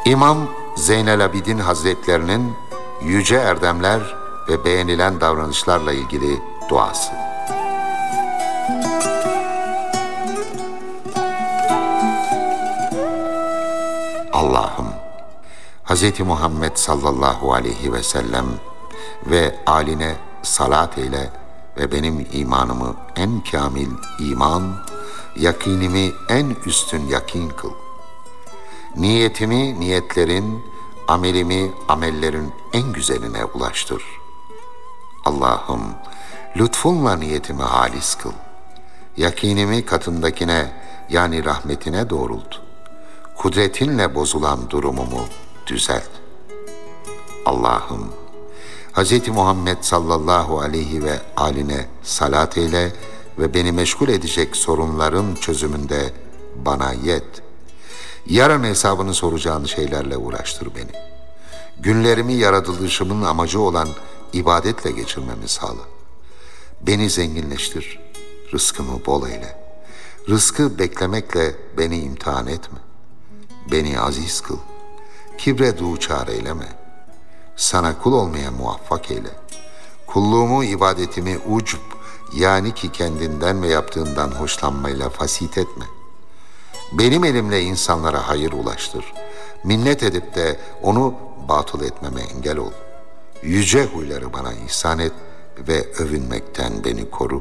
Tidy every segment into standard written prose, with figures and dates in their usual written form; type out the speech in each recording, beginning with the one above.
İmam Zeynel Abidin Hazretlerinin yüce erdemler ve beğenilen davranışlarla ilgili duası. Allah'ım, Hz. Muhammed sallallahu aleyhi ve sellem ve âline salat eyle ve benim imanımı en kamil iman, yakinimi en üstün yakin kıl. Niyetimi niyetlerin, amelimi amellerin en güzeline ulaştır. Allah'ım, lütfunla niyetimi halis kıl. Yakinimi katındakine yani rahmetine doğrult. Kudretinle bozulan durumumu düzelt. Allah'ım, Hz. Muhammed sallallahu aleyhi ve âline salat eyle ve beni meşgul edecek sorunların çözümünde bana yet. Yarın hesabını soracağın şeylerle uğraştır beni. Günlerimi yaratılışımın amacı olan ibadetle geçirmemi sağla. Beni zenginleştir, rızkımı bol eyle. Rızkı beklemekle beni imtihan etme. Beni aziz kıl, kibre duçar eyleme. Sana kul olmaya muvaffak eyle. Kulluğumu, ibadetimi ucb, yani ki kendinden ve yaptığından hoşlanmayla fasit etme. Benim elimle insanlara hayır ulaştır. Minnet edip de onu batıl etmeme engel ol. Yüce huyları bana ihsan et ve övünmekten beni koru.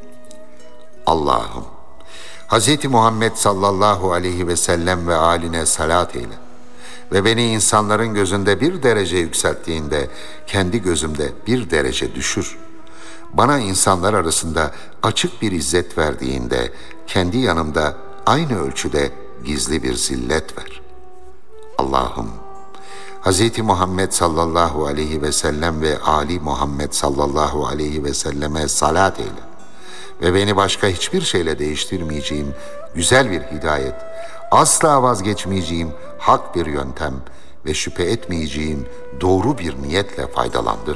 Allah'ım, Hz. Muhammed sallallahu aleyhi ve sellem ve âline salat eyle ve beni insanların gözünde bir derece yükselttiğinde kendi gözümde bir derece düşür. Bana insanlar arasında açık bir izzet verdiğinde kendi yanımda aynı ölçüde gizli bir zillet ver. Allah'ım, Hz. Muhammed sallallahu aleyhi ve sellem ve Ali Muhammed sallallahu aleyhi ve selleme salat eyle ve beni başka hiçbir şeyle değiştirmeyeceğim güzel bir hidayet, asla vazgeçmeyeceğim hak bir yöntem ve şüphe etmeyeceğim doğru bir niyetle faydalandır.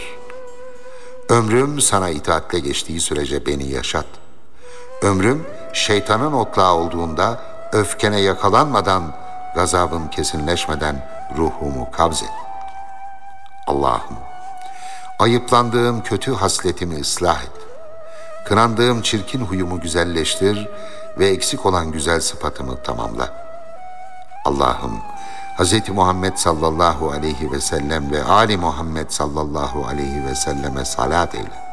Ömrüm sana itaatle geçtiği sürece beni yaşat. Ömrüm şeytanın otlağı olduğunda öfkene yakalanmadan, gazabım kesinleşmeden ruhumu kabzet. Allah'ım, ayıplandığım kötü hasletimi ıslah et. Kınandığım çirkin huyumu güzelleştir ve eksik olan güzel sıfatımı tamamla. Allah'ım, Hz. Muhammed sallallahu aleyhi ve sellem ve Ali Muhammed sallallahu aleyhi ve selleme salat eyle